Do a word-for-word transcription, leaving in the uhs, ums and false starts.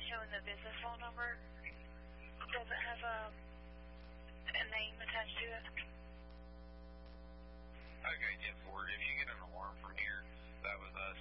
showing the business phone number. Does it have a, a name attached to it? Okay, ten four. If you get an alarm from here, that was us.